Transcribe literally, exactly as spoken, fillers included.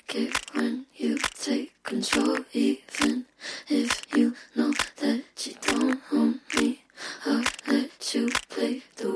like it when you take control, even if you know that you don't own me. I'll let you play the